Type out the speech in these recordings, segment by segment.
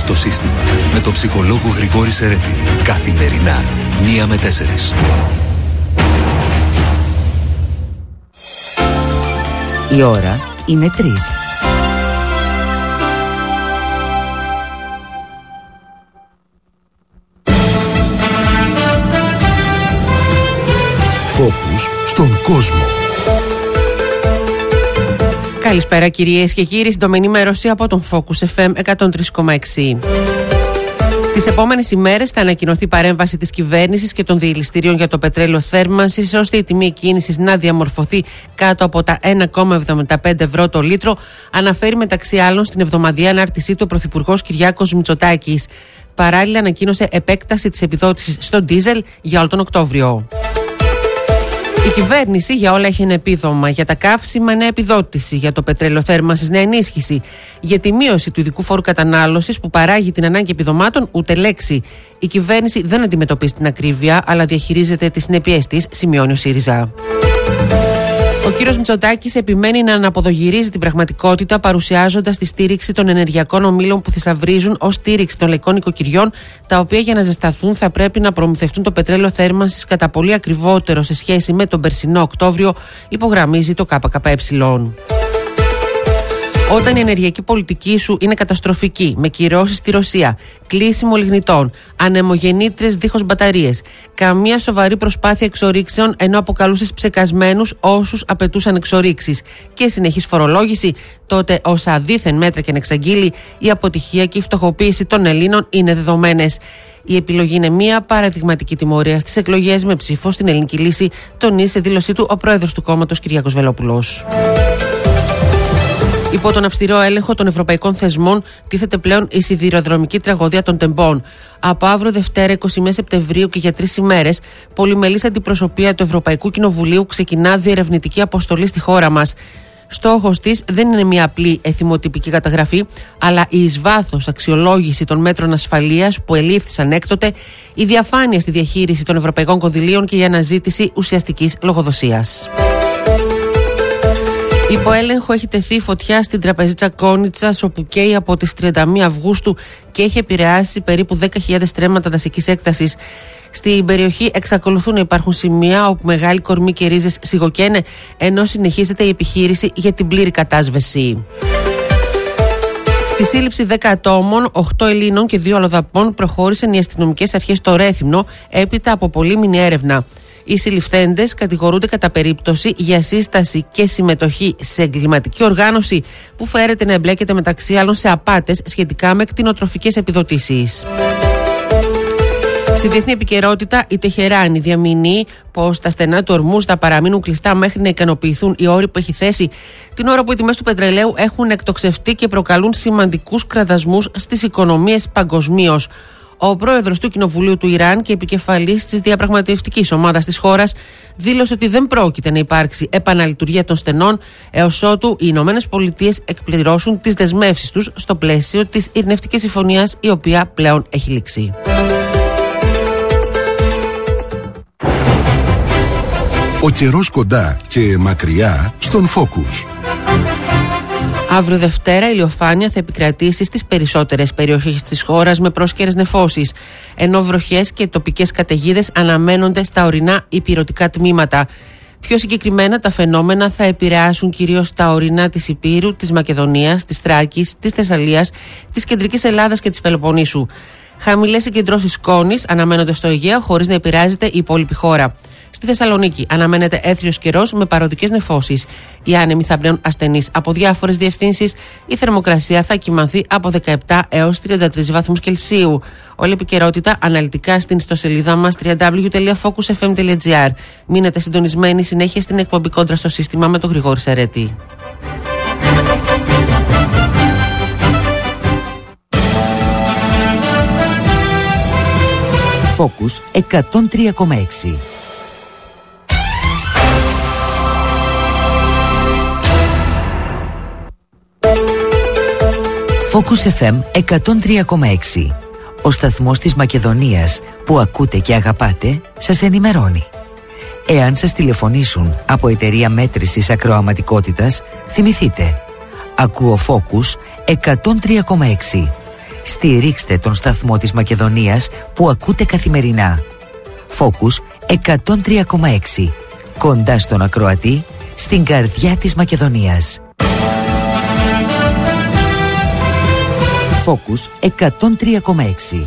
στο σύστημα με τον ψυχολόγο Γρηγόρη Σερέτη. Καθημερινά 1 με 4. Η ώρα είναι 3. Φόκους στον κόσμο. Καλησπέρα κυρίες και κύριοι, συντομμένη ενημέρωση από τον Focus FM 103,6. Τις επόμενες ημέρες θα ανακοινωθεί παρέμβαση της κυβέρνησης και των διελιστηρίων για το πετρέλαιο θέρμανσης, ώστε η τιμή εκκίνησης να διαμορφωθεί κάτω από τα 1,75 ευρώ το λίτρο, αναφέρει μεταξύ άλλων στην εβδομαδιαία ανάρτησή του ο Πρωθυπουργός Κυριάκος Μητσοτάκης. Παράλληλα, ανακοίνωσε επέκταση της επιδότησης στο ντίζελ για όλο τον Οκτώβριο. Η κυβέρνηση για όλα έχει ένα επίδομα. Για τα καύσιμα, νέα επιδότηση. Για το πετρέλαιο θέρμανσης, νέα ενίσχυση. Για τη μείωση του ειδικού φόρου κατανάλωσης που παράγει την ανάγκη επιδομάτων, ούτε λέξη. Η κυβέρνηση δεν αντιμετωπίζει την ακρίβεια, αλλά διαχειρίζεται τις συνέπειές της, σημειώνει ο ΣΥΡΙΖΑ. Ο κύριος Μητσοτάκης επιμένει να αναποδογυρίζει την πραγματικότητα, παρουσιάζοντας τη στήριξη των ενεργειακών ομίλων που θησαυρίζουν ως στήριξη των λαϊκών οικοκυριών, τα οποία για να ζεσταθούν θα πρέπει να προμηθευτούν το πετρέλαιο θέρμανσης κατά πολύ ακριβότερο σε σχέση με τον περσινό Οκτώβριο, υπογραμμίζει το ΚΚΕ. Όταν η ενεργειακή πολιτική σου είναι καταστροφική, με κυρώσεις στη Ρωσία, κλείσιμο λιγνητών, ανεμογεννήτριες δίχως μπαταρίες, καμία σοβαρή προσπάθεια εξορίξεων ενώ αποκαλούσες ψεκασμένους όσους απαιτούσαν εξορίξεις και συνεχής φορολόγηση, τότε όσα δήθεν μέτρα και ανεξαγγείλει, η αποτυχία και η φτωχοποίηση των Ελλήνων είναι δεδομένες. Η επιλογή είναι μία παραδειγματική τιμωρία στις εκλογές με ψήφο στην ελληνική λύση, τονίζει σε δήλωσή του ο πρόεδρος του κόμματος Κυριάκος Βελόπουλος. Υπό τον αυστηρό έλεγχο των ευρωπαϊκών θεσμών τίθεται πλέον η σιδηροδρομική τραγωδία των τεμπών. Από αύριο Δευτέρα 21 Σεπτεμβρίου και για 3 ημέρες, πολυμελής αντιπροσωπεία του Ευρωπαϊκού Κοινοβουλίου ξεκινά διερευνητική αποστολή στη χώρα μας. Στόχος της δεν είναι μια απλή εθιμοτυπική καταγραφή, αλλά η εις βάθος αξιολόγηση των μέτρων ασφαλείας που ελήφθησαν έκτοτε, η διαφάνεια στη διαχείριση των ευρωπαϊκών κονδυλίων και η αναζήτηση ουσιαστικής λογοδοσίας. Υπό έλεγχο έχει τεθεί φωτιά στην τραπεζίτσα Κόνιτσας, όπου καίει από τις 31 Αυγούστου και έχει επηρεάσει περίπου 10.000 στρέμματα δασικής έκτασης. Στην περιοχή εξακολουθούν να υπάρχουν σημεία όπου μεγάλοι κορμοί και ρίζες σιγοκαίνε, ενώ συνεχίζεται η επιχείρηση για την πλήρη κατάσβεση. Στη σύλληψη 10 ατόμων, 8 Ελλήνων και 2 αλλοδαπών προχώρησαν οι αστυνομικές αρχές στο Ρέθυμνο έπειτα από πολύμηνη έρευνα. Οι συλληφθέντες κατηγορούνται κατά περίπτωση για σύσταση και συμμετοχή σε εγκληματική οργάνωση που φέρεται να εμπλέκεται μεταξύ άλλων σε απάτες σχετικά με κτηνοτροφικές επιδοτήσεις. Στη διεθνή επικαιρότητα, η Τεχεράνη διαμηνεί πως τα στενά του Ορμούζ θα παραμείνουν κλειστά μέχρι να ικανοποιηθούν οι όροι που έχει θέσει, την ώρα που οι τιμές του πετρελαίου έχουν εκτοξευτεί και προκαλούν σημαντικούς κραδασμούς στις οικονομίες παγκοσμίως. Ο πρόεδρος του Κοινοβουλίου του Ιράν και επικεφαλής της διαπραγματευτικής ομάδας της χώρας δήλωσε ότι δεν πρόκειται να υπάρξει επαναλειτουργία των στενών έως ότου οι Ηνωμένες Πολιτείες εκπληρώσουν τις δεσμεύσεις τους στο πλαίσιο της ειρηνευτικής συμφωνίας, η οποία πλέον έχει λήξει. Ο καιρός κοντά και μακριά στον Focus. Αύριο Δευτέρα η ηλιοφάνεια θα επικρατήσει στις περισσότερες περιοχές της χώρας με πρόσκαιρες νεφώσεις, ενώ βροχές και τοπικές καταιγίδες αναμένονται στα ορεινά υπηρωτικά τμήματα. Πιο συγκεκριμένα, τα φαινόμενα θα επηρεάσουν κυρίως τα ορεινά της Υπήρου, της Μακεδονίας, της Θράκης, της Θεσσαλίας, της Κεντρικής Ελλάδας και της Πελοποννήσου. Χαμηλές συγκεντρώσεις σκόνης αναμένονται στο Αιγαίο, χωρίς να επηρεάζεται η υπόλοιπη χώρα. Στη Θεσσαλονίκη αναμένεται έθριος καιρός με παροδικές νεφώσεις. Οι άνεμοι θα πνέουν ασθενείς από διάφορες διευθύνσεις. Η θερμοκρασία θα κυμανθεί από 17 έως 33 βαθμούς Κελσίου. Όλη επικαιρότητα αναλυτικά στην ιστοσελίδα μας www.focusfm.gr. Μείνετε συντονισμένοι συνέχεια στην εκπομπή Κόντρα στο Σύστημα με τον Γρηγόρη Σερέτη. Focus 103,6. Focus FM 103,6. Ο σταθμός της Μακεδονίας που ακούτε και αγαπάτε σας ενημερώνει. Εάν σας τηλεφωνήσουν από εταιρεία μέτρησης ακροαματικότητας, θυμηθείτε. Ακούω Focus 103,6. Στηρίξτε τον σταθμό της Μακεδονίας που ακούτε καθημερινά. Focus 103,6. Κοντά στον ακροατή, στην καρδιά της Μακεδονίας. Focus 103,6.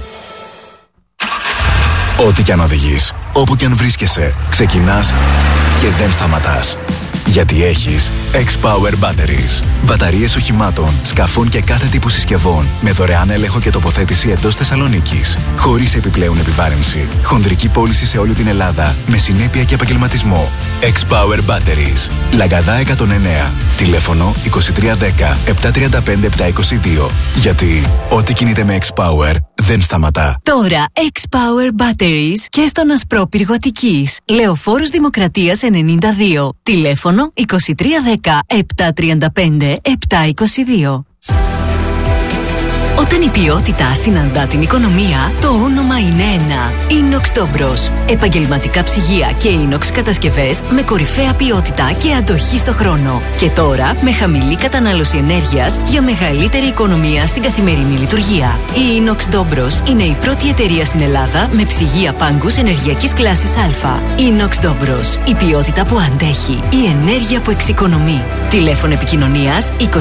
Ό,τι κι αν οδηγείς, όπου κι αν βρίσκεσαι, ξεκινάς και δεν σταματάς. Γιατί έχεις X-Power Batteries. Μπαταρίες οχημάτων, σκαφών και κάθε τύπου συσκευών με δωρεάν έλεγχο και τοποθέτηση εντός Θεσσαλονίκης. Χωρίς επιπλέον επιβάρυνση. Χονδρική πώληση σε όλη την Ελλάδα με συνέπεια και επαγγελματισμό. X-Power Batteries. Λαγκαδά 109. Τηλέφωνο 2310 735 722. Γιατί ό,τι κινείται με X-Power δεν σταματά. Τώρα X-Power Batteries και στον Ασπρόπυργο Αττικής. Λεωφόρος Δημοκρατίας 92. Τηλέφωνο 2310 735 722. Όταν η ποιότητα συναντά την οικονομία, το όνομα είναι ένα. Inox Dobros. Επαγγελματικά ψυγεία και inox κατασκευές με κορυφαία ποιότητα και αντοχή στο χρόνο. Και τώρα με χαμηλή κατανάλωση ενέργειας για μεγαλύτερη οικονομία στην καθημερινή λειτουργία. Η Inox Dobros είναι η πρώτη εταιρεία στην Ελλάδα με ψυγεία πάγκους ενεργειακής κλάσης Α. Inox Dobros. Η ποιότητα που αντέχει. Η ενέργεια που εξοικονομεί. Τηλέφωνο επικοινωνίας 23 94 0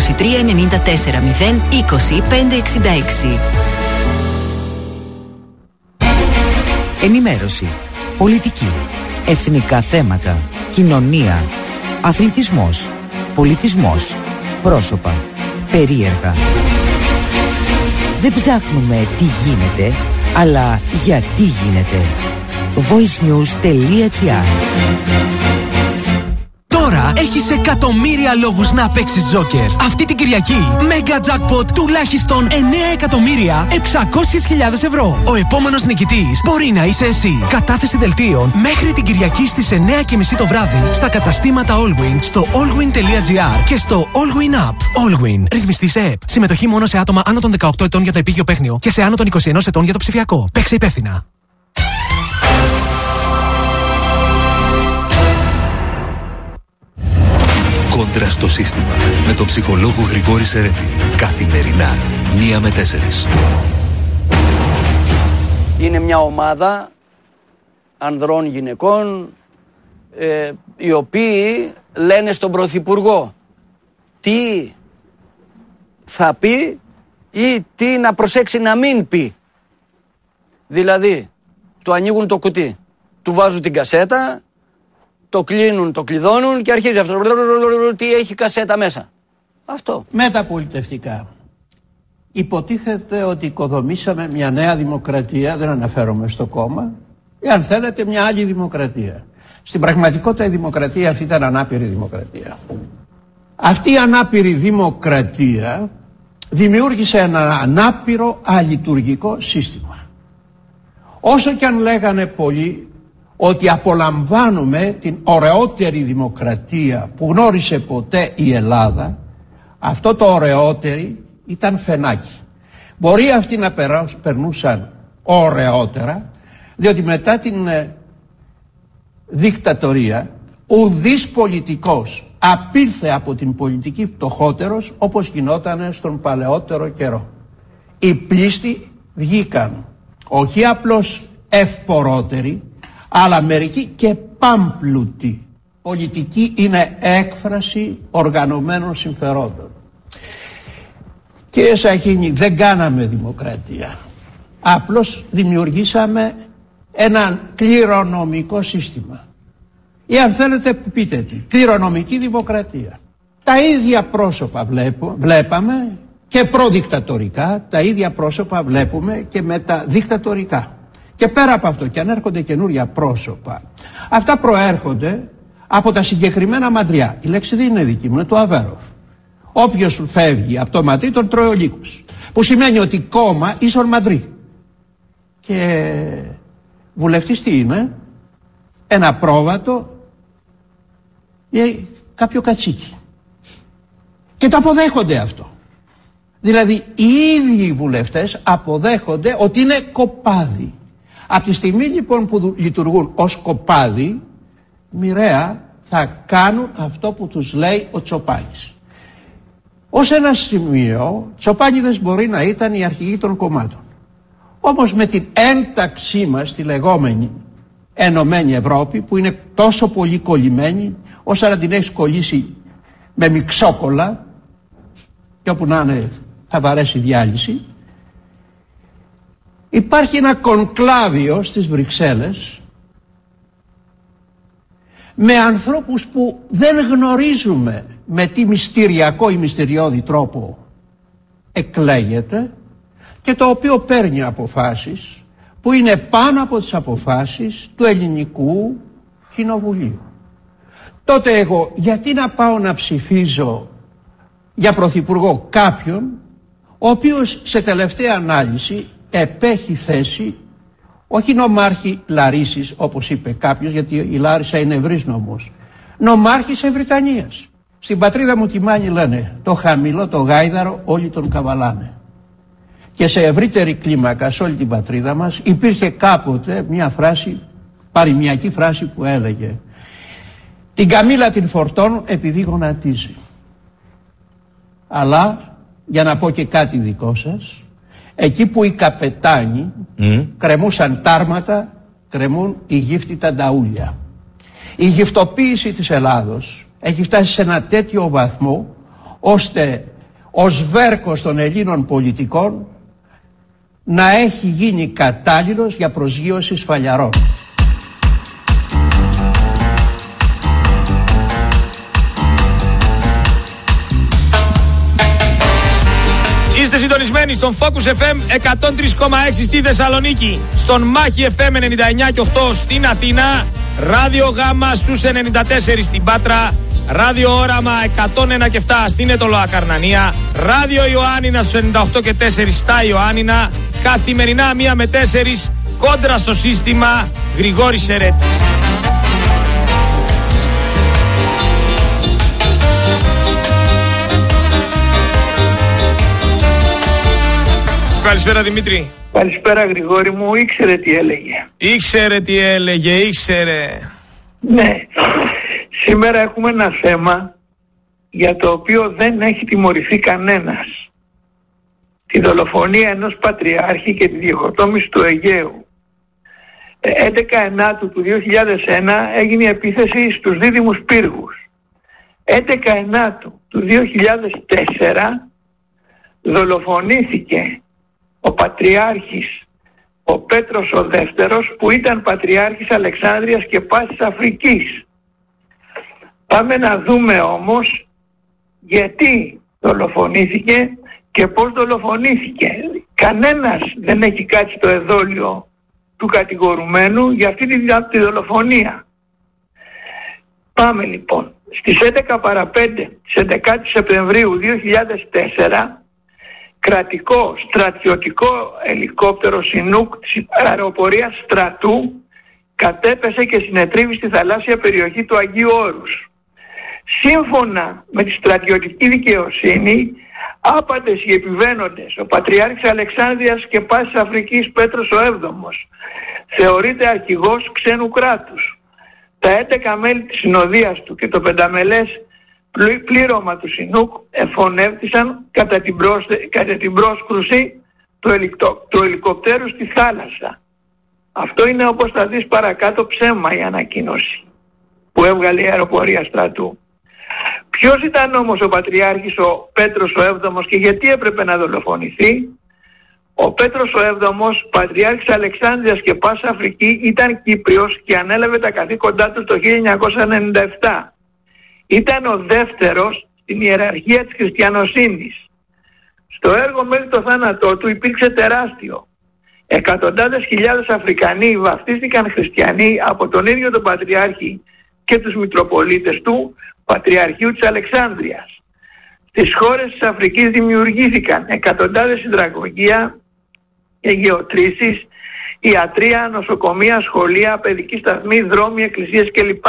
20 566. Ενημέρωση, πολιτική, εθνικά θέματα, κοινωνία, αθλητισμός, πολιτισμός, πρόσωπα, περίεργα. Δεν ψάχνουμε τι γίνεται, αλλά γιατί γίνεται. voicenews.gr. Τώρα έχεις εκατομμύρια λόγους να παίξεις Τζόκερ. Αυτή την Κυριακή, Mega Jackpot τουλάχιστον 9.600.000 ευρώ. Ο επόμενος νικητής μπορεί να είσαι εσύ. Κατάθεση δελτίων μέχρι την Κυριακή στις 9:30 το βράδυ στα καταστήματα Allwyn, στο allwyn.gr και στο Allwyn App. Allwyn. Ρυθμιστής ΕΕΠ. Συμμετοχή μόνο σε άτομα άνω των 18 ετών για το επίγειο παίχνιο και σε άνω των 21 ετών για το ψηφιακό. Παίξε υπεύθυνα. Κόντρα στο σύστημα με τον ψυχολόγο Γρηγόρη Σερέτη. Καθημερινά 1 με 4. Είναι μια ομάδα ανδρών γυναικών οι οποίοι λένε στον Πρωθυπουργό τι θα πει ή τι να προσέξει να μην πει. Δηλαδή, του ανοίγουν το κουτί, του βάζουν την κασέτα, το κλείνουν, το κλειδώνουν και αρχίζει αυτό. Τι έχει κασέτα μέσα. Αυτό. Μεταπολιτευτικά. Υποτίθεται ότι οικοδομήσαμε μια νέα δημοκρατία, δεν αναφέρομαι στο κόμμα, ή αν θέλετε μια άλλη δημοκρατία. Στην πραγματικότητα η δημοκρατία αυτή ήταν ανάπηρη δημοκρατία. Αυτή η ανάπηρη δημοκρατία δημιούργησε ένα ανάπηρο αλειτουργικό σύστημα. Όσο και αν λέγανε πολλοί ότι απολαμβάνουμε την ωραιότερη δημοκρατία που γνώρισε ποτέ η Ελλάδα, αυτό το ωραιότερη ήταν φαινάκι. Μπορεί αυτοί να περνούσαν ωραιότερα, διότι μετά την δικτατορία ουδής πολιτικός απήλθε από την πολιτική φτωχότερος όπως γινόταν στον παλαιότερο καιρό. Οι πλήστοι βγήκαν όχι απλώς ευπορότεροι, αλλά μερικοί και πάμπλουτοι. Πολιτική είναι έκφραση οργανωμένων συμφερόντων. Κύριε Σαχίνη, δεν κάναμε δημοκρατία. Απλώς δημιουργήσαμε ένα κληρονομικό σύστημα. Ή αν θέλετε πείτε τι, κληρονομική δημοκρατία. Τα ίδια πρόσωπα βλέπαμε και προδικτατορικά, τα ίδια πρόσωπα βλέπουμε και μεταδικτατορικά. Και πέρα από αυτό, και αν έρχονται καινούρια πρόσωπα, αυτά προέρχονται από τα συγκεκριμένα μαντριά. Η λέξη δεν είναι δική μου, είναι του Αβέροφ. Όποιος φεύγει από το μαντρί τον τρώει ο λύκος. Που σημαίνει ότι κόμμα ίσον μαντρί. Και βουλευτής τι είναι? Ένα πρόβατο ή κάποιο κατσίκι. Και το αποδέχονται αυτό. Δηλαδή οι ίδιοι οι βουλευτές αποδέχονται ότι είναι κοπάδι. Από τη στιγμή λοιπόν που λειτουργούν ως κοπάδι, μοιραία θα κάνουν αυτό που τους λέει ο Τσοπάνης. Ως ένα σημείο, τσοπάνιδες μπορεί να ήταν οι αρχηγοί των κομμάτων. Όμως με την ένταξή μας στη λεγόμενη Ενωμένη Ευρώπη, που είναι τόσο πολύ κολλημένη, όσο να την έχεις κολλήσει με μιξόκολλα, και όπου να είναι θα βαρέσει διάλυση, υπάρχει ένα κονκλάβιο στις Βρυξέλλες με ανθρώπους που δεν γνωρίζουμε με τι μυστηριακό ή μυστηριώδη τρόπο εκλέγεται και το οποίο παίρνει αποφάσεις που είναι πάνω από τις αποφάσεις του ελληνικού κοινοβουλίου. Τότε εγώ γιατί να πάω να ψηφίζω για πρωθυπουργό κάποιον ο οποίος σε τελευταία ανάλυση επέχει θέση όχι νομάρχη Λαρίσης όπως είπε κάποιος, γιατί η Λάρισα είναι ευρύς νομός, νομάρχης Ευρυτανίας. Στην πατρίδα μου τη Μάνη λένε το χαμηλό το γάιδαρο όλοι τον καβαλάνε. Και σε ευρύτερη κλίμακα σε όλη την πατρίδα μας υπήρχε κάποτε μια φράση, παροιμιακή φράση που έλεγε την καμήλα την φορτώνουν επειδή γονατίζει. Αλλά για να πω και κάτι δικό σας, εκεί που οι καπετάνοι κρεμούσαν τάρματα, κρεμούν οι γύφτητα νταούλια. Η γυφτοποίηση της Ελλάδος έχει φτάσει σε ένα τέτοιο βαθμό ώστε ο σβέρκος των Ελλήνων πολιτικών να έχει γίνει κατάλληλος για προσγείωση σφαλιαρών. Είστε συντονισμένοι στον Focus FM 103,6 στη Θεσσαλονίκη, στον Μάχη FM 99 και 8 στην Αθήνα, Ράδιο Γάμα στους 94 στην Πάτρα, Ράδιο Όραμα 101 και 7 στην Ετωλοά Καρνανία, Ράδιο Ιωάννινα στους 98 και 4 στα Ιωάννινα, καθημερινά 1 με 4 κόντρα στο σύστημα Γρηγόρης Ερέτη. Καλησπέρα Δημήτρη. Καλησπέρα Γρηγόρη μου, ήξερε τι έλεγε. Ήξερε. Ναι, σήμερα έχουμε ένα θέμα για το οποίο δεν έχει τιμωρηθεί κανένας. Τη δολοφονία ενός πατριάρχη και τη διχοτόμηση του Αιγαίου. 11 Ενάτου του 2001 έγινε η επίθεση στους δίδυμους πύργους. 11 Ενάτου του 2004 δολοφονήθηκε ο Πατριάρχης ο Πέτρος ο Δεύτερος, που ήταν Πατριάρχης Αλεξάνδρειας και Πάσης Αφρικής. Πάμε να δούμε όμως γιατί δολοφονήθηκε και πώς δολοφονήθηκε. Κανένας δεν έχει κάτσει στο εδόλιο του κατηγορουμένου για αυτή τη δολοφονία. Πάμε λοιπόν. Στις 11 παρα 5 της 11 Σεπτεμβρίου 2004 κρατικό στρατιωτικό ελικόπτερο Σινούκ της αεροπορίας στρατού κατέπεσε και συνετρίβη στη θαλάσσια περιοχή του Αγίου Όρους. Σύμφωνα με τη στρατιωτική δικαιοσύνη, άπατες οι επιβαίνοντες, ο Πατριάρχης Αλεξάνδρειας και Πάσης Αφρικής Πέτρος ο Έβδομος, θεωρείται αρχηγός ξένου κράτους. Τα 11 μέλη της συνοδείας του και το πενταμελές πλήρωμα του Σινούκ εφωνεύτησαν κατά την πρόσκρουση του ελικοπτέρου στη θάλασσα. Αυτό είναι, όπως θα δεις παρακάτω, ψέμα η ανακοίνωση που έβγαλε η αεροπορία στρατού. Ποιος ήταν όμως ο Πατριάρχης ο Πέτρος ο Έβδομος και γιατί έπρεπε να δολοφονηθεί? Ο Πέτρος ο Έβδομος, Πατριάρχης Αλεξάνδρειας και Πάσης Αφρική, ήταν Κύπριος και ανέλαβε τα καθήκοντά του το 1997. Ήταν ο δεύτερος στην ιεραρχία της χριστιανοσύνης. Στο έργο μέχρι το θάνατό του υπήρξε τεράστιο. Εκατοντάδες χιλιάδες Αφρικανοί βαφτίστηκαν χριστιανοί από τον ίδιο τον Πατριάρχη και τους Μητροπολίτες του Πατριαρχείου της Αλεξάνδρειας. Στις χώρες της Αφρικής δημιουργήθηκαν εκατοντάδες υδραγωγεία, αιγαιοτρήσεις, ιατρεία, νοσοκομεία, σχολεία, παιδική σταθμή, δρόμοι, εκκλησίες κλπ.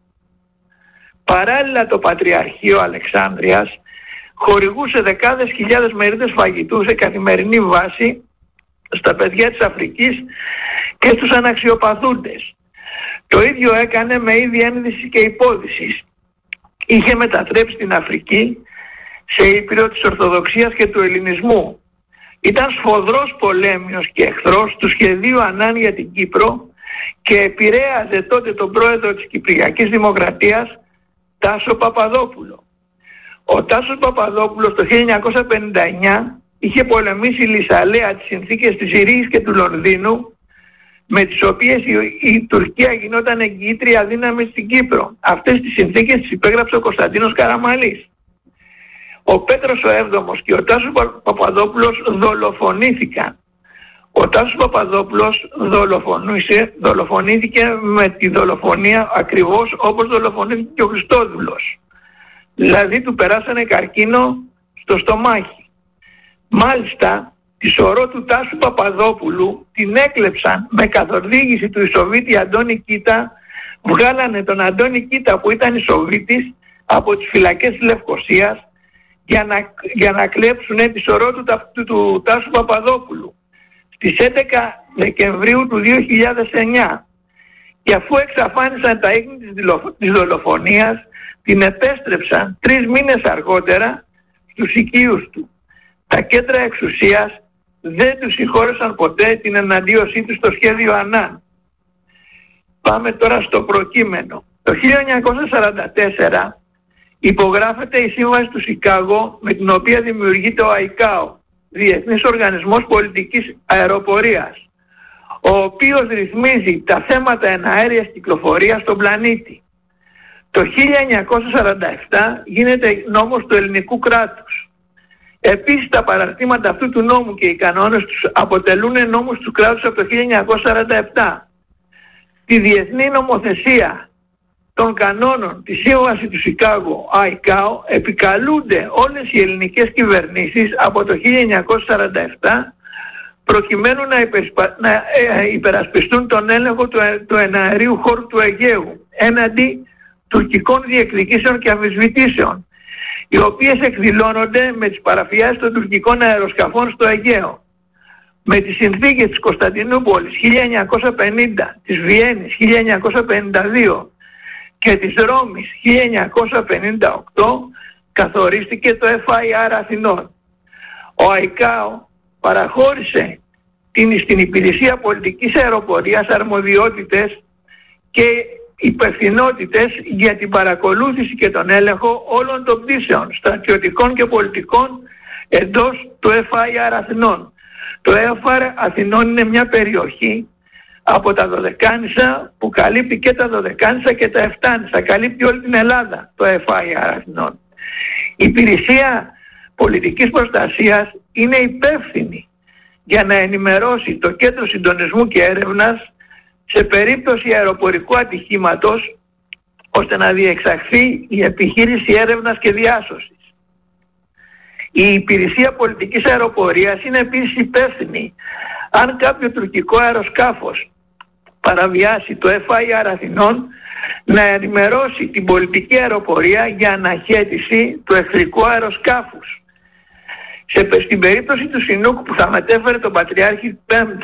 Παράλληλα το Πατριαρχείο Αλεξάνδρειας χορηγούσε δεκάδες χιλιάδες μερίδες φαγητού σε καθημερινή βάση στα παιδιά της Αφρικής και στους αναξιοπαθούντες. Το ίδιο έκανε με είδη ένδυσης και υπόδυσης. Είχε μετατρέψει την Αφρική σε ήπειρο της Ορθοδοξίας και του Ελληνισμού. Ήταν σφοδρός πολέμιος και εχθρός του σχεδίου Ανάν για την Κύπρο και επηρέαζε τότε τον πρόεδρο της Κυπριακής Δημοκρατίας, Τάσο Παπαδόπουλο. Ο Τάσος Παπαδόπουλος το 1959 είχε πολεμήσει λυσαλέα τις συνθήκες της Συρίας και του Λονδίνου, με τις οποίες η Τουρκία γινόταν εγγυήτρια δύναμη στην Κύπρο. Αυτές τις συνθήκες τις υπέγραψε ο Κωνσταντίνος Καραμαλής. Ο Πέτρος ο Έβδομος και ο Τάσος Παπαδόπουλος δολοφονήθηκαν. Ο Τάσος Παπαδόπουλος δολοφονήθηκε με τη δολοφονία ακριβώς όπως δολοφονήθηκε και ο Χριστόδουλος. Δηλαδή του περάσανε καρκίνο στο στομάχι. Μάλιστα τη σωρό του Τάσου Παπαδόπουλου την έκλεψαν με καθοδήγηση του Ισοβίτη Αντώνη Κίτα. Βγάλανε τον Αντώνη Κίτα που ήταν Ισοβίτης από τις φυλακές της Λευκωσίας για να κλέψουν τη σωρό του Τάσου Παπαδόπουλου στις 11 Δεκεμβρίου του 2009. Και αφού εξαφάνισαν τα ίχνη της δολοφονίας, την επέστρεψαν 3 μήνες αργότερα στους οικείους του. Τα κέντρα εξουσίας δεν τους συγχώρεσαν ποτέ την εναντίωσή τους στο σχέδιο Ανάν. Πάμε τώρα στο προκείμενο. Το 1944 υπογράφεται η Σύμβαση του Σικάγο, με την οποία δημιουργείται ο ΑΙΚΑΟ, Διεθνής Οργανισμός Πολιτικής Αεροπορίας, ο οποίος ρυθμίζει τα θέματα εναέριας κυκλοφορίας στον πλανήτη. Το 1947 γίνεται νόμος του ελληνικού κράτους. Επίσης τα παραρτήματα αυτού του νόμου και οι κανόνες τους αποτελούν νόμους του κράτους από το 1947. Τη διεθνή νομοθεσία των κανόνων της Σύμβασης του Σικάγο, ΑΙΚΑΟ, επικαλούνται όλες οι ελληνικές κυβερνήσεις από το 1947 προκειμένου να υπερασπιστούν τον έλεγχο του εναερίου χώρου του Αιγαίου έναντι τουρκικών διεκδικήσεων και αμφισβητήσεων, οι οποίες εκδηλώνονται με τις παραβιάσεις των τουρκικών αεροσκαφών στο Αιγαίο. Με τις συνθήκες της Κωνσταντινούπολης 1950, της Βιέννης 1952 και της Ρώμης 1958 καθορίστηκε το FIR Αθηνών. Ο ΑΙΚΑΟ παραχώρησε στην Υπηρεσία Πολιτικής Αεροπορίας αρμοδιότητες και υπευθυνότητες για την παρακολούθηση και τον έλεγχο όλων των πτήσεων στρατιωτικών και πολιτικών εντός του FIR Αθηνών. Το FIR Αθηνών είναι μια περιοχή από τα Δωδεκάνησα που καλύπτει και τα Δωδεκάνησα και τα Εφτάνησα, καλύπτει όλη την Ελλάδα το FIR Αθηνών. Η Υπηρεσία Πολιτικής Προστασίας είναι υπεύθυνη για να ενημερώσει το Κέντρο Συντονισμού και Έρευνας σε περίπτωση αεροπορικού ατυχήματος, ώστε να διεξαχθεί η επιχείρηση έρευνας και διάσωσης. Η Υπηρεσία Πολιτικής Αεροπορίας είναι επίσης υπεύθυνη αν κάποιο τουρκικό αεροσκάφος παραβιάσει το FIR Αθηνών να ενημερώσει την πολιτική αεροπορία για αναχέτηση του εχθρικού αεροσκάφους. Στην περίπτωση του Σινούκ που θα μετέφερε τον Πατριάρχη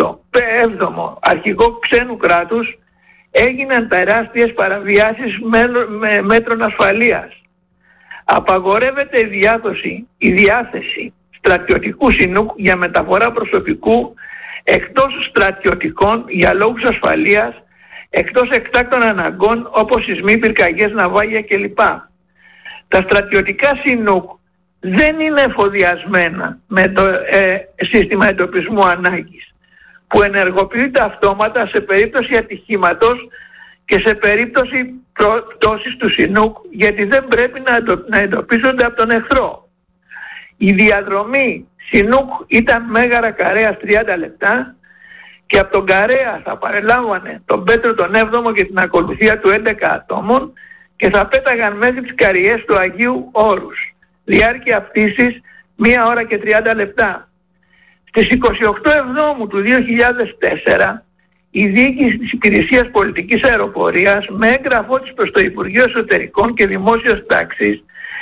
7ο αρχηγό ξένου κράτους, έγιναν τεράστιες παραβιάσεις μέτρων ασφαλείας. Απαγορεύεται η διάθεση στρατιωτικού Σινούκ για μεταφορά προσωπικού εκτός στρατιωτικών για λόγους ασφαλείας, εκτός εκτάκτων αναγκών όπως σεισμοί, πυρκαγιές, ναυάγια κλπ. Τα στρατιωτικά Σινούκ δεν είναι εφοδιασμένα με το σύστημα εντοπισμού ανάγκης, που ενεργοποιείται αυτόματα σε περίπτωση ατυχήματος και σε περίπτωση πτώσης του Σινούκ, γιατί δεν πρέπει να εντοπίζονται από τον εχθρό. Η διαδρομή Σινούκ ήταν Μέγαρα Καρέας 30 λεπτά και από τον Καρέα θα παρελάμβανε τον Πέτρο τον 7ο και την ακολουθία του 11 ατόμων και θα πέταγαν μέχρι τις Καριές του Αγίου Όρους. Διάρκεια πτήσης 1 ώρα και 30 λεπτά. Στις 28 Εβδόμου του 2004 η διοίκηση της Υπηρεσίας Πολιτικής Αεροπορίας με έγγραφό της προς το Υπουργείο Εσωτερικών και Δημόσιας Τάξης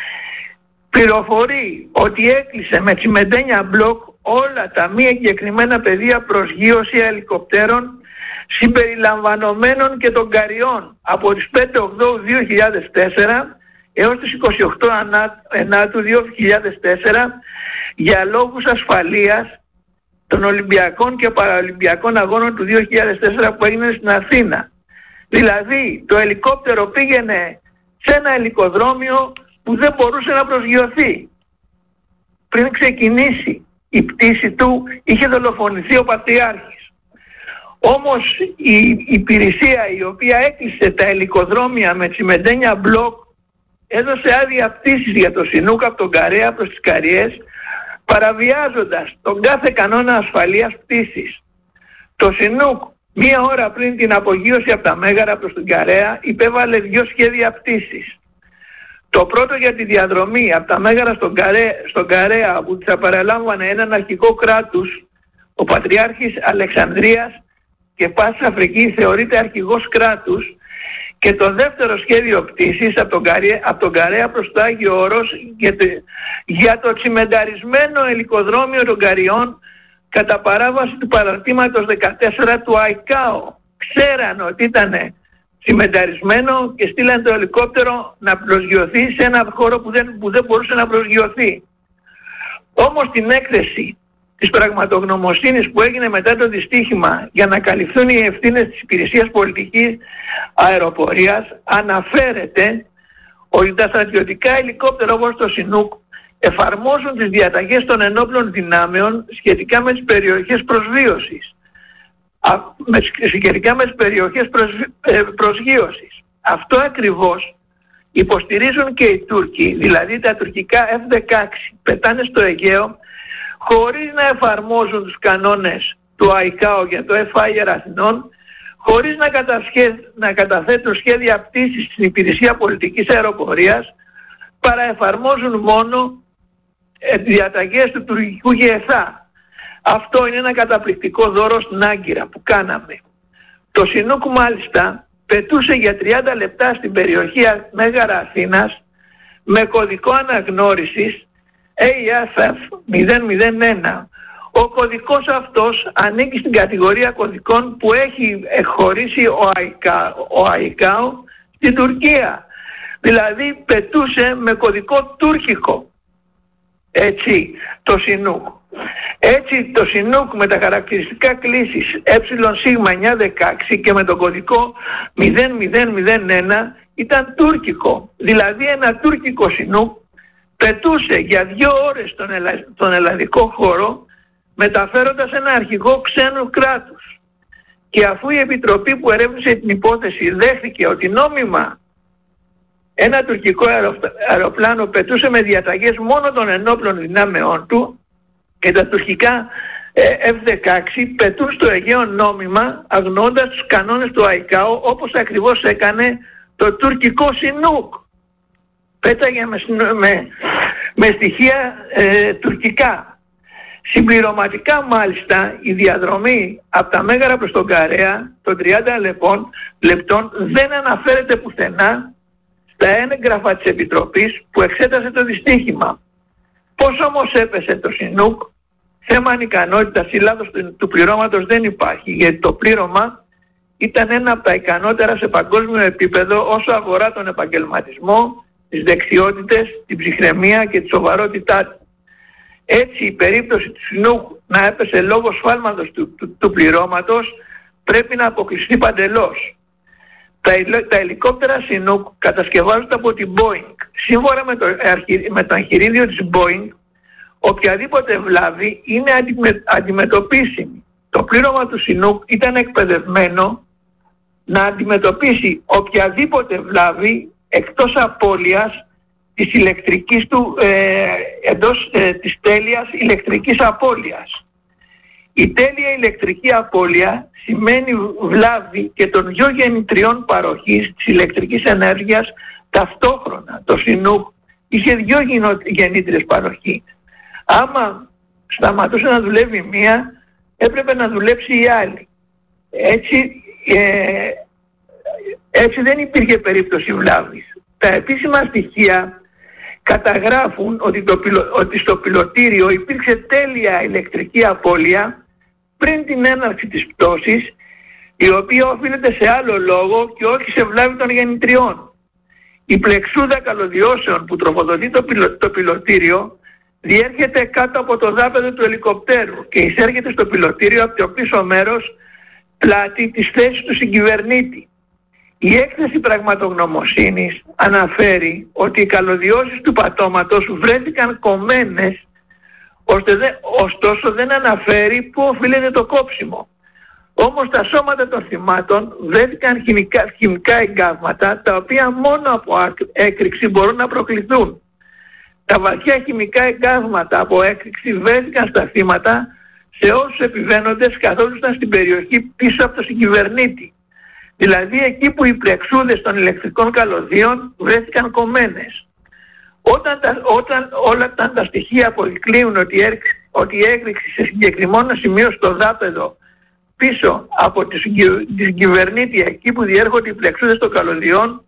πληροφορεί ότι έκλεισε με τσιμεντένια μπλοκ όλα τα μη εγκεκριμένα πεδία προσγείωση ελικοπτέρων συμπεριλαμβανομένων και των Καριών από τις 5 Οκτώβρου 2004 έως τις 28 Ενάτου 2004 για λόγους ασφαλείας των Ολυμπιακών και Παραολυμπιακών Αγώνων του 2004 που έγιναν στην Αθήνα. Δηλαδή το ελικόπτερο πήγαινε σε ένα ελικοδρόμιο που δεν μπορούσε να προσγειωθεί. Πριν ξεκινήσει η πτήση του είχε δολοφονηθεί ο Πατριάρχης. Όμως η υπηρεσία η οποία έκλεισε τα ελικοδρόμια με τσιμεντένια μπλοκ έδωσε άδεια πτήσης για το Σινούκ από τον Καρέα προς τις Καριές, παραβιάζοντας τον κάθε κανόνα ασφαλείας πτήσης. Το Σινούκ μία ώρα πριν την απογείωση από τα Μέγαρα προς τον Καρέα υπέβαλε 2 σχέδια πτήσης. Το πρώτο για τη διαδρομή από τα Μέγαρα στον Καρέα που θα παραλάμβανε έναν αρχικό κράτους, ο Πατριάρχης Αλεξανδρίας και Πάσης Αφρική θεωρείται αρχηγός κράτους, και το δεύτερο σχέδιο πτήσης από τον Καρέα προς το Άγιο Όρος για το τσιμενταρισμένο ελικοδρόμιο των Καριών κατά παράβαση του παραρτήματος 14 του ΑΙΚΑΟ. Ξέραν ότι ήταν τσιμενταρισμένο και στείλαν το ελικόπτερο να προσγειωθεί σε ένα χώρο που δεν μπορούσε να προσγειωθεί. Όμως την έκθεση της πραγματογνωμοσύνης που έγινε μετά το δυστύχημα για να καλυφθούν οι ευθύνες της Υπηρεσίας Πολιτικής Αεροπορίας αναφέρεται ότι τα στρατιωτικά ελικόπτερα όπως το Σινούκ εφαρμόζουν τις διαταγές των ενόπλων δυνάμεων σχετικά με τις περιοχές προσγείωσης. Αυτό ακριβώς υποστηρίζουν και οι Τούρκοι, δηλαδή τα τουρκικά F-16 πετάνε στο Αιγαίο χωρίς να εφαρμόζουν τους κανόνες του ΑΙΚΑΟ για το F-Fire Αθηνών, χωρίς να καταθέτουν σχέδια πτήσης στην Υπηρεσία Πολιτικής Αεροπορίας, παρά εφαρμόζουν μόνο διαταγές του τουρκικού ΓΕΘΑ. Αυτό είναι ένα καταπληκτικό δώρο στην Άγκυρα που κάναμε. Το Σινούκ μάλιστα πετούσε για 30 λεπτά στην περιοχή Μέγαρα Αθήνας με κωδικό αναγνώρισης AFF 001. Ο κωδικός αυτός ανήκει στην κατηγορία κωδικών που έχει χωρίσει ο ΑΙΚΑΟ στην Τουρκία. Δηλαδή πετούσε με κωδικό τουρκικό. Έτσι το Σινούκ. Έτσι το Σινούκ με τα χαρακτηριστικά κλήσης ΕΣ916 και με τον κωδικό 0001 ήταν τουρκικό. Δηλαδή ένα τουρκικό Σινούκ πετούσε για 2 ώρες τον ελλαδικό χώρο μεταφέροντας ένα αρχηγό ξένου κράτους. Και αφού η Επιτροπή που ερεύνησε την υπόθεση δέχθηκε ότι νόμιμα ένα τουρκικό αεροπλάνο πετούσε με διαταγές μόνο των ενόπλων δυνάμεών του και τα τουρκικά F-16 πετούν στο Αιγαίο νόμιμα αγνοώντας τους κανόνες του ΑΙΚΑΟ όπως ακριβώς έκανε το τουρκικό Σινούκ. Πέταγε με στοιχεία τουρκικά. Συμπληρωματικά μάλιστα η διαδρομή από τα Μέγαρα προς τον Καρέα των 30 λεπτών δεν αναφέρεται πουθενά στα έγγραφα της Επιτροπής που εξέτασε το δυστύχημα. Πώς όμως έπεσε το Σινούκ? Θέμα ανικανότητας ή λάθος του πληρώματος δεν υπάρχει, γιατί το πλήρωμα ήταν ένα από τα ικανότερα σε παγκόσμιο επίπεδο όσο αφορά τον επαγγελματισμό, τις δεξιότητες, την ψυχραιμία και τη σοβαρότητά του. Έτσι η περίπτωση του Σινούκ να έπεσε λόγω σφάλματος του πληρώματος πρέπει να αποκλειστεί παντελώς. Τα ελικόπτερα Σινούκ κατασκευάζονται από την Boeing. Σύμφωνα με το εγχειρίδιο της Boeing, οποιαδήποτε βλάβη είναι αντιμετωπίσιμη. Το πλήρωμα του Σινούκ ήταν εκπαιδευμένο να αντιμετωπίσει οποιαδήποτε βλάβη εκτός απώλειας της ηλεκτρικής του, εντός της τέλειας ηλεκτρικής απώλειας. Η τέλεια ηλεκτρική απώλεια σημαίνει βλάβη και των 2 γεννητριών παροχής της ηλεκτρικής ενέργειας ταυτόχρονα. Το Σινούκ είχε 2 γεννήτριες παροχή. Άμα σταματούσε να δουλεύει μία, έπρεπε να δουλέψει η άλλη. Έτσι δεν υπήρχε περίπτωση βλάβης. Τα επίσημα στοιχεία καταγράφουν ότι στο πιλωτήριο υπήρξε τέλεια ηλεκτρική απώλεια πριν την έναρξη της πτώσης, η οποία οφείλεται σε άλλο λόγο και όχι σε βλάβη των γεννητριών. Η πλεξούδα καλωδιώσεων που τροφοδοτεί το πιλωτήριο διέρχεται κάτω από το δάπεδο του ελικοπτέρου και εισέρχεται στο πιλωτήριο από το πίσω μέρος πλάτη της θέσης του συγκυβερνήτη. Η έκθεση πραγματογνωμοσύνης αναφέρει ότι οι καλωδιώσεις του πατώματος βρέθηκαν κομμένες, ωστόσο δεν αναφέρει πού οφείλεται το κόψιμο. Όμως τα σώματα των θυμάτων βρέθηκαν χημικά εγκάβματα, τα οποία μόνο από έκρηξη μπορούν να προκληθούν. Τα βαθιά χημικά εγκάβματα από έκρηξη βρέθηκαν στα θύματα σε όσους επιβαίνοντες καθόντουσαν στην περιοχή πίσω από το συγκυβερνήτη. Δηλαδή εκεί που οι πλεξούδες των ηλεκτρικών καλωδίων βρέθηκαν κομμένες. Όταν όλα τα στοιχεία αποδεικνύουν ότι η έκρηξη σε συγκεκριμένο σημείο στο δάπεδο πίσω από τη συγκυβερνήτη, εκεί που διέρχονται οι πλεξούδες των καλωδιών,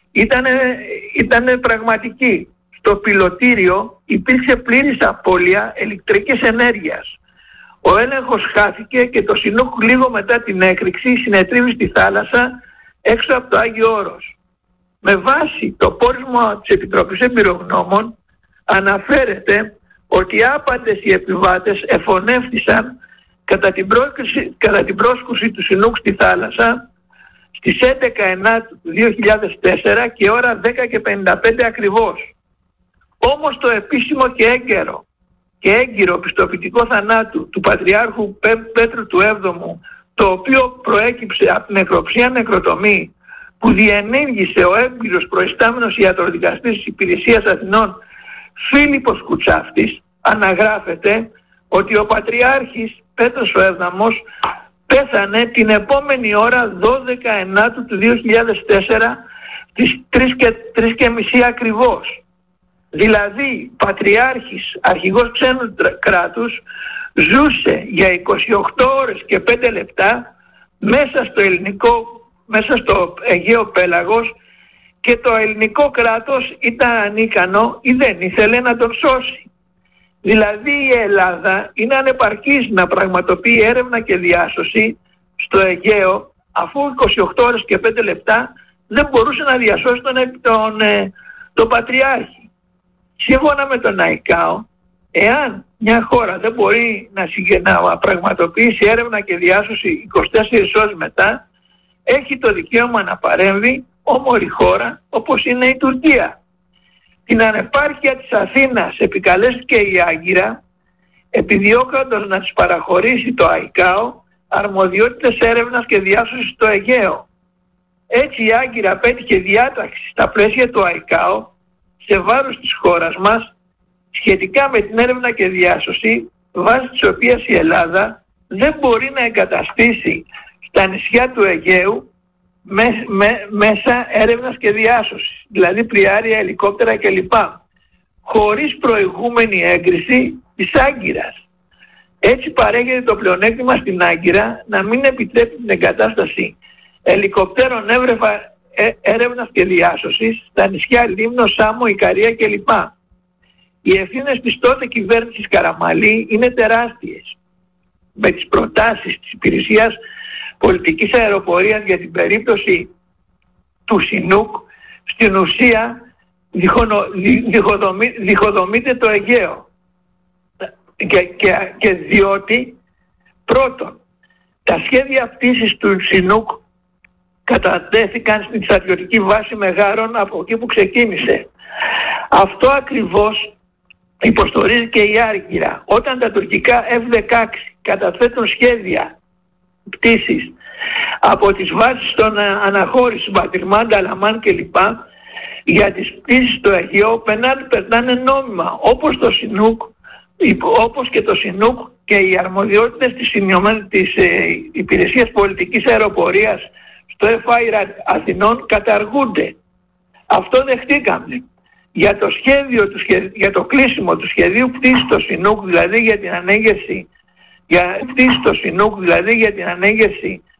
ήταν πραγματική. Στο πιλωτήριο υπήρξε πλήρης απώλεια ηλεκτρικής ενέργειας. Ο έλεγχος χάθηκε και το Σινούκ λίγο μετά την έκρηξη συνετρίβει στη θάλασσα έξω από το Άγιο Όρος. Με βάση το πόρισμα της Επιτροπής Εμπειρογνώμων αναφέρεται ότι άπαντες οι επιβάτες εφωνεύτησαν κατά την πρόσκρουση του Σινούκ στη θάλασσα στις 11 του 2004 και ώρα 10:55 ακριβώς. Όμως το επίσημο και έγκυρο πιστοποιητικό θανάτου του Πατριάρχου Πέτρου του 7ου, το οποίο προέκυψε από νεκροψία νεκροτομή που διενήργησε ο έμπειρος προϊστάμενος ιατροδικαστής της Υπηρεσίας Αθηνών Φίλιππος Κουτσάφτης, αναγράφεται ότι ο Πατριάρχης Πέτρος ο 7ος πέθανε την επόμενη ώρα 12 του 2004 στις 3:30 ακριβώς. Δηλαδή Πατριάρχης, αρχηγός ξένου κράτους, ζούσε για 28 ώρες και 5 λεπτά μέσα στο Αιγαίο Πέλαγος και το ελληνικό κράτος ήταν ανίκανο ή δεν ήθελε να τον σώσει. Δηλαδή η Ελλάδα είναι ανεπαρκής να πραγματοποιεί έρευνα και διάσωση στο Αιγαίο, αφού 28 ώρες και 5 λεπτά δεν μπορούσε να διασώσει τον Πατριάρχη. Σύμφωνα με τον ΑΙΚΑΟ, εάν μια χώρα δεν μπορεί να πραγματοποιήσει έρευνα και διάσωση 24 ώρες μετά, έχει το δικαίωμα να παρέμβει όμορη χώρα όπως είναι η Τουρκία. Την ανεπάρκεια της Αθήνας επικαλέστηκε η Άγκυρα, επιδιώκοντας να της παραχωρήσει το ΑΙΚΑΟ αρμοδιότητες έρευνας και διάσωσης στο Αιγαίο. Έτσι η Άγκυρα πέτυχε διάταξη στα πλαίσια του ΑΙΚΑΟ σε βάρος της χώρας μας σχετικά με την έρευνα και διάσωση, βάσει της οποίας η Ελλάδα δεν μπορεί να εγκαταστήσει στα νησιά του Αιγαίου μέσα έρευνας και διάσωσης, δηλαδή πλοιάρια, ελικόπτερα κλπ, χωρίς προηγούμενη έγκριση της Άγκυρας. Έτσι παρέχεται το πλεονέκτημα στην Άγκυρα να μην επιτρέπει την εγκατάσταση ελικοπτέρων έρευνας και διάσωσης στα νησιά Λίμνο, Σάμο, Ικαρία κλπ. Οι ευθύνες της τότε κυβέρνησης Καραμαλή είναι τεράστιες. Με τις προτάσεις της Υπηρεσίας Πολιτικής Αεροπορίας για την περίπτωση του Σινούκ, στην ουσία διχοδομείται το Αιγαίο. Και διότι πρώτον, τα σχέδια πτήσης του Σινούκ κατατέθηκαν στην στρατιωτική βάση Μεγάρων από εκεί που ξεκίνησε. Αυτό ακριβώς υποστορίζει και η Άγκυρα. Όταν τα τουρκικά F-16 καταθέτουν σχέδια πτήσης από τις βάσεις των αναχώρησης Μπατυρμάντα, Λαμάν κλπ, για τις πτήσεις στο Αιγαίο περνάνε νόμιμα, όπως και το Σινούκ και οι αρμοδιότητες της Υπηρεσίας Πολιτικής Αεροπορίας στο FIRA Αθηνών καταργούνται. Αυτό δεχτήκαμε. Για το κλείσιμο του σχεδίου πτήσης στο Σινούκ, δηλαδή για την ανέγερση